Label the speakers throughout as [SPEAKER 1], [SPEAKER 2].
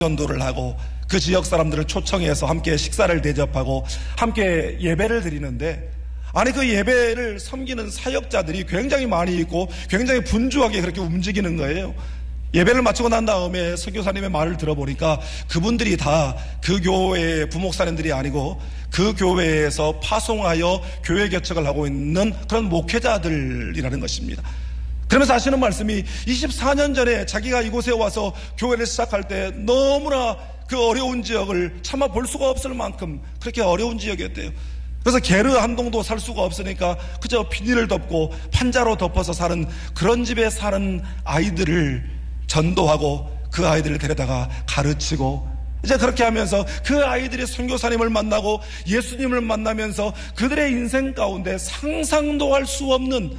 [SPEAKER 1] 전도를 하고 그 지역 사람들을 초청해서 함께 식사를 대접하고 함께 예배를 드리는데, 아니 그 예배를 섬기는 사역자들이 굉장히 많이 있고 굉장히 분주하게 그렇게 움직이는 거예요. 예배를 마치고 난 다음에 선교사님의 말을 들어보니까 그분들이 다 그 교회의 부목사님들이 아니고 그 교회에서 파송하여 교회 개척을 하고 있는 그런 목회자들이라는 것입니다. 그러면서 하시는 말씀이 24년 전에 자기가 이곳에 와서 교회를 시작할 때 너무나 그 어려운 지역을 차마 볼 수가 없을 만큼 그렇게 어려운 지역이었대요. 그래서 게르 한 동도 살 수가 없으니까 그저 비닐을 덮고 판자로 덮어서 사는 그런 집에 사는 아이들을 전도하고 그 아이들을 데려다가 가르치고, 이제 그렇게 하면서 그 아이들이 선교사님을 만나고 예수님을 만나면서 그들의 인생 가운데 상상도 할 수 없는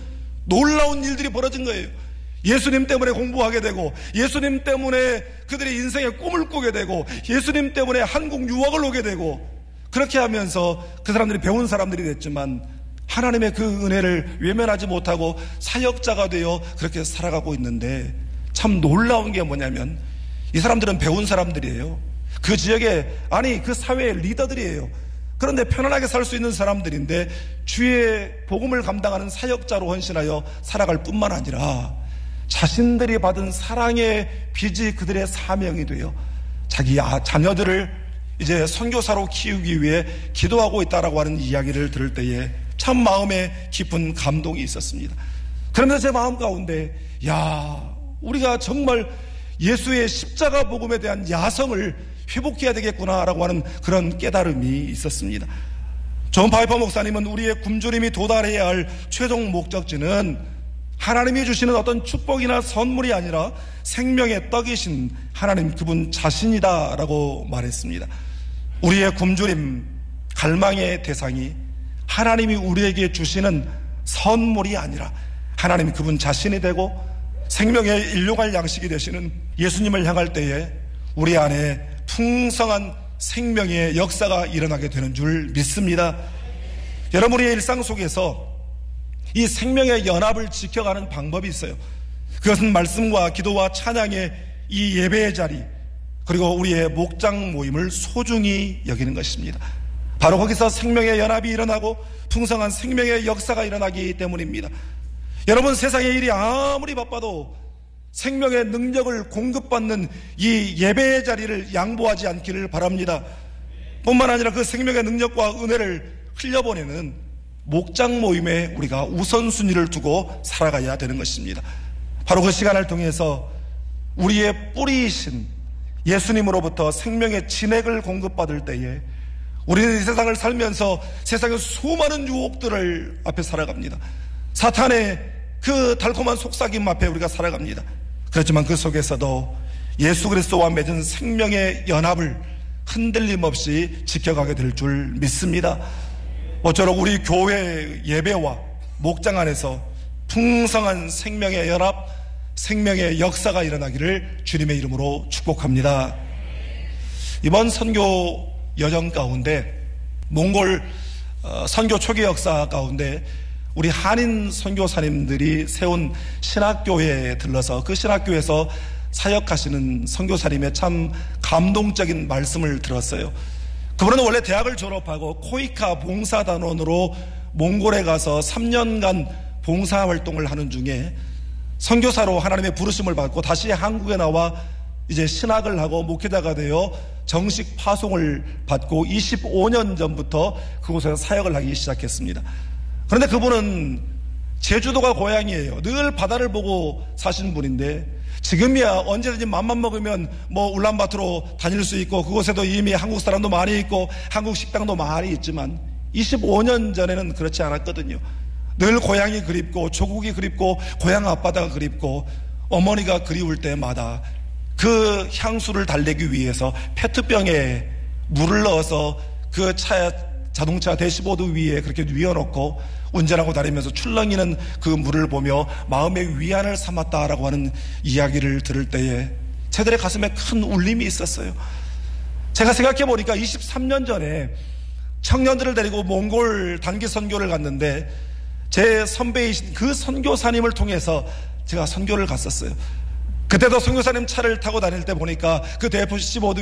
[SPEAKER 1] 놀라운 일들이 벌어진 거예요. 예수님 때문에 공부하게 되고, 예수님 때문에 그들의 인생의 꿈을 꾸게 되고, 예수님 때문에 한국 유학을 오게 되고, 그렇게 하면서 그 사람들이 배운 사람들이 됐지만 하나님의 그 은혜를 외면하지 못하고 사역자가 되어 그렇게 살아가고 있는데, 참 놀라운 게 뭐냐면 이 사람들은 배운 사람들이에요. 그 지역에, 아니 그 사회의 리더들이에요. 그런데 편안하게 살 수 있는 사람들인데 주의 복음을 감당하는 사역자로 헌신하여 살아갈 뿐만 아니라 자신들이 받은 사랑의 빚이 그들의 사명이 되어 자기 자녀들을 이제 선교사로 키우기 위해 기도하고 있다라고 하는 이야기를 들을 때에 참 마음에 깊은 감동이 있었습니다. 그러면서 제 마음 가운데, 야, 우리가 정말 예수의 십자가 복음에 대한 야성을 회복해야 되겠구나라고 하는 그런 깨달음이 있었습니다. 존 파이퍼 목사님은 우리의 굶주림이 도달해야 할 최종 목적지는 하나님이 주시는 어떤 축복이나 선물이 아니라 생명의 떡이신 하나님 그분 자신이다라고 말했습니다. 우리의 굶주림, 갈망의 대상이 하나님이 우리에게 주시는 선물이 아니라 하나님 그분 자신이 되고 생명의 일용할 양식이 되시는 예수님을 향할 때에 우리 안에 풍성한 생명의 역사가 일어나게 되는 줄 믿습니다. 여러분, 우리의 일상 속에서 이 생명의 연합을 지켜가는 방법이 있어요. 그것은 말씀과 기도와 찬양의 이 예배의 자리, 그리고 우리의 목장 모임을 소중히 여기는 것입니다. 바로 거기서 생명의 연합이 일어나고 풍성한 생명의 역사가 일어나기 때문입니다. 여러분, 세상의 일이 아무리 바빠도 생명의 능력을 공급받는 이 예배의 자리를 양보하지 않기를 바랍니다. 뿐만 아니라 그 생명의 능력과 은혜를 흘려보내는 목장 모임에 우리가 우선순위를 두고 살아가야 되는 것입니다. 바로 그 시간을 통해서 우리의 뿌리이신 예수님으로부터 생명의 진액을 공급받을 때에 우리는 이 세상을 살면서 세상의 수많은 유혹들을 앞에 살아갑니다. 사탄의 그 달콤한 속삭임 앞에 우리가 살아갑니다. 그렇지만 그 속에서도 예수 그리스도와 맺은 생명의 연합을 흔들림 없이 지켜가게 될 줄 믿습니다. 모쪼록 우리 교회 예배와 목장 안에서 풍성한 생명의 연합, 생명의 역사가 일어나기를 주님의 이름으로 축복합니다. 이번 선교 여정 가운데 몽골 선교 초기 역사 가운데 우리 한인 선교사님들이 세운 신학교회에 들러서 그 신학교에서 사역하시는 선교사님의 참 감동적인 말씀을 들었어요. 그분은 원래 대학을 졸업하고 코이카 봉사단원으로 몽골에 가서 3년간 봉사활동을 하는 중에 선교사로 하나님의 부르심을 받고 다시 한국에 나와 이제 신학을 하고 목회자가 되어 정식 파송을 받고 25년 전부터 그곳에서 사역을 하기 시작했습니다. 그런데 그분은 제주도가 고향이에요. 늘 바다를 보고 사신 분인데 지금이야 언제든지 맘만 먹으면 뭐 울란바토로 다닐 수 있고 그곳에도 이미 한국 사람도 많이 있고 한국 식당도 많이 있지만 25년 전에는 그렇지 않았거든요. 늘 고향이 그립고 조국이 그립고 고향 앞바다가 그립고 어머니가 그리울 때마다 그 향수를 달래기 위해서 페트병에 물을 넣어서 그 자동차 대시보드 위에 그렇게 뉘어놓고 운전하고 다니면서 출렁이는 그 물을 보며 마음의 위안을 삼았다라고 하는 이야기를 들을 때에 저들의 가슴에 큰 울림이 있었어요. 제가 생각해 보니까 23년 전에 청년들을 데리고 몽골 단기 선교를 갔는데 제 선배이신 그 선교사님을 통해서 제가 선교를 갔었어요. 그때도 선교사님 차를 타고 다닐 때 보니까 그 대포 15도